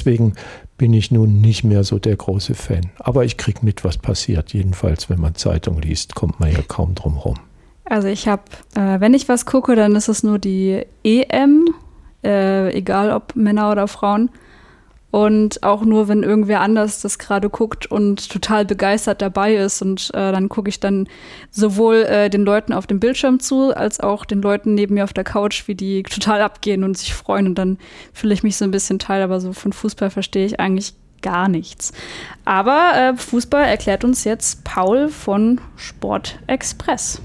deswegen bin ich nun nicht mehr so der große Fan. Aber ich kriege mit, was passiert. Jedenfalls, wenn man Zeitung liest, kommt man ja kaum drum rum. Also ich habe, wenn ich was gucke, dann ist es nur die EM, egal ob Männer oder Frauen. Und auch nur, wenn irgendwer anders das gerade guckt und total begeistert dabei ist. Und dann gucke ich dann sowohl den Leuten auf dem Bildschirm zu, als auch den Leuten neben mir auf der Couch, wie die total abgehen und sich freuen. Und dann fühle ich mich so ein bisschen Teil. Aber so von Fußball verstehe ich eigentlich gar nichts. Aber Fußball erklärt uns jetzt Paul von Sportexpress.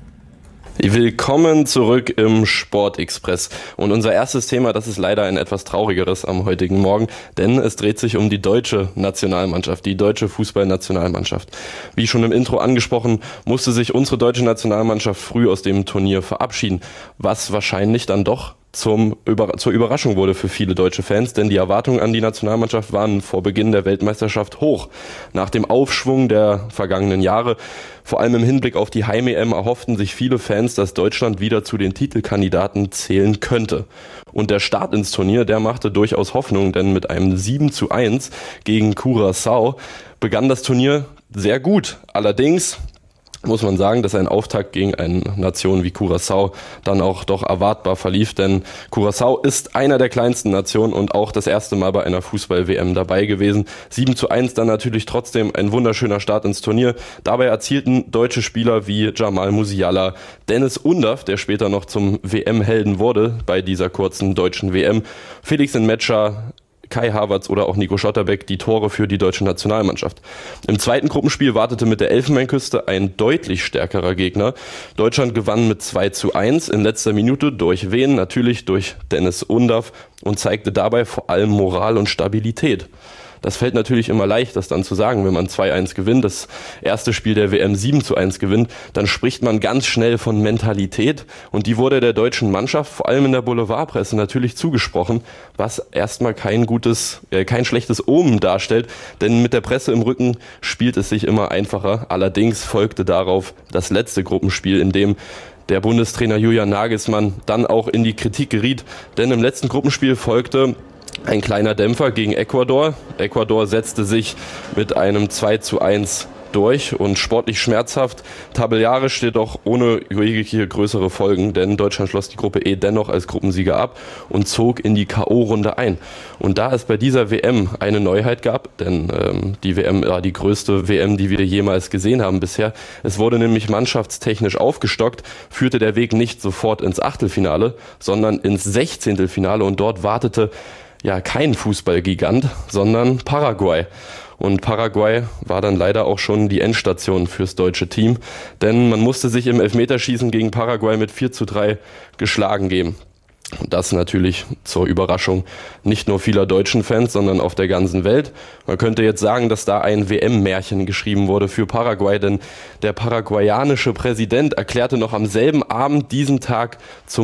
Willkommen zurück im Sportexpress. Und unser erstes Thema, das ist leider ein etwas traurigeres am heutigen Morgen, denn es dreht sich um die deutsche Nationalmannschaft, die deutsche Fußballnationalmannschaft. Wie schon im Intro angesprochen, musste sich unsere deutsche Nationalmannschaft früh aus dem Turnier verabschieden, was wahrscheinlich dann doch zur Überraschung wurde für viele deutsche Fans, denn die Erwartungen an die Nationalmannschaft waren vor Beginn der Weltmeisterschaft hoch. Nach dem Aufschwung der vergangenen Jahre, vor allem im Hinblick auf die Heim-EM, erhofften sich viele Fans, dass Deutschland wieder zu den Titelkandidaten zählen könnte. Und der Start ins Turnier, der machte durchaus Hoffnung, denn mit einem 7:1 gegen Curaçao begann das Turnier sehr gut. Allerdings muss man sagen, dass ein Auftakt gegen eine Nation wie Curaçao dann auch doch erwartbar verlief, denn Curaçao ist einer der kleinsten Nationen und auch das erste Mal bei einer Fußball-WM dabei gewesen. 7:1 dann natürlich trotzdem ein wunderschöner Start ins Turnier. Dabei erzielten deutsche Spieler wie Jamal Musiala, Dennis Undav, der später noch zum WM-Helden wurde bei dieser kurzen deutschen WM, Felix Nmecha, Kai Havertz oder auch Nico Schlotterbeck die Tore für die deutsche Nationalmannschaft. Im zweiten Gruppenspiel wartete mit der Elfenbeinküste ein deutlich stärkerer Gegner. Deutschland gewann mit 2:1 in letzter Minute durch wen? Natürlich durch Dennis Undav und zeigte dabei vor allem Moral und Stabilität. Das fällt natürlich immer leicht, das dann zu sagen, wenn man 2:1 gewinnt, das erste Spiel der WM 7:1 gewinnt, dann spricht man ganz schnell von Mentalität und die wurde der deutschen Mannschaft, vor allem in der Boulevardpresse, natürlich zugesprochen, was erstmal kein schlechtes Omen darstellt, denn mit der Presse im Rücken spielt es sich immer einfacher. Allerdings folgte darauf das letzte Gruppenspiel, in dem der Bundestrainer Julian Nagelsmann dann auch in die Kritik geriet, denn im letzten Gruppenspiel folgte ein kleiner Dämpfer gegen Ecuador. Ecuador setzte sich mit einem 2:1 durch und sportlich schmerzhaft, tabellarisch jedoch ohne jegliche größere Folgen, denn Deutschland schloss die Gruppe E dennoch als Gruppensieger ab und zog in die K.O.-Runde ein. Und da es bei dieser WM eine Neuheit gab, denn die WM war die größte WM, die wir jemals gesehen haben bisher, es wurde nämlich mannschaftstechnisch aufgestockt, führte der Weg nicht sofort ins Achtelfinale, sondern ins 16. Finale und dort wartete ja kein Fußballgigant, sondern Paraguay. Und Paraguay war dann leider auch schon die Endstation fürs deutsche Team, denn man musste sich im Elfmeterschießen gegen Paraguay mit 4:3 geschlagen geben. Und das natürlich zur Überraschung nicht nur vieler deutschen Fans, sondern auf der ganzen Welt. Man könnte jetzt sagen, dass da ein WM-Märchen geschrieben wurde für Paraguay, denn der paraguayanische Präsident erklärte noch am selben Abend diesen Tag zu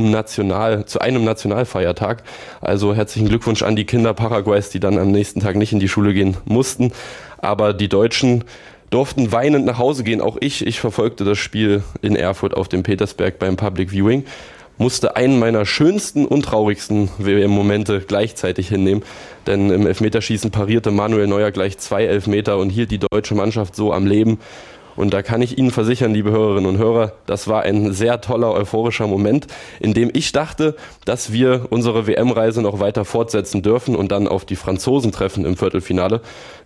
einem Nationalfeiertag. Also herzlichen Glückwunsch an die Kinder Paraguays, die dann am nächsten Tag nicht in die Schule gehen mussten. Aber die Deutschen durften weinend nach Hause gehen. Auch ich verfolgte das Spiel in Erfurt auf dem Petersberg beim Public Viewing. Musste einen meiner schönsten und traurigsten WM-Momente gleichzeitig hinnehmen, denn im Elfmeterschießen parierte Manuel Neuer gleich 2 Elfmeter und hielt die deutsche Mannschaft so am Leben. Und da kann ich Ihnen versichern, liebe Hörerinnen und Hörer, das war ein sehr toller, euphorischer Moment, in dem ich dachte, dass wir unsere WM-Reise noch weiter fortsetzen dürfen und dann auf die Franzosen treffen im Achtelfinale,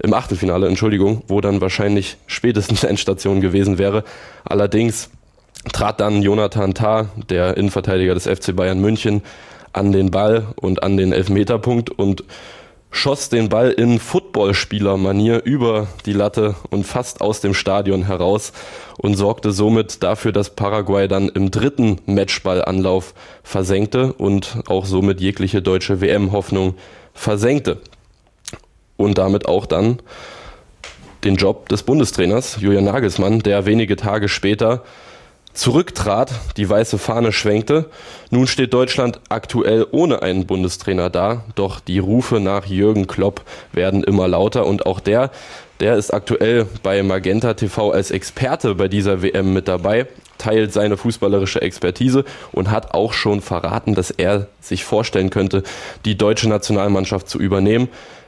wo dann wahrscheinlich spätestens Endstation gewesen wäre. Allerdings trat dann Jonathan Tah, der Innenverteidiger des FC Bayern München, an den Ball und an den Elfmeterpunkt und schoss den Ball in Footballspielermanier über die Latte und fast aus dem Stadion heraus und sorgte somit dafür, dass Paraguay dann im dritten Matchballanlauf versenkte und auch somit jegliche deutsche WM-Hoffnung versenkte. Und damit auch dann den Job des Bundestrainers Julian Nagelsmann, der wenige Tage später zurücktrat, die weiße Fahne schwenkte. Nun steht Deutschland aktuell ohne einen Bundestrainer da, doch die Rufe nach Jürgen Klopp werden immer lauter und auch der ist aktuell bei Magenta TV als Experte bei dieser WM mit dabei, teilt seine fußballerische Expertise und hat auch schon verraten, dass er sich vorstellen könnte, die deutsche Nationalmannschaft zu übernehmen.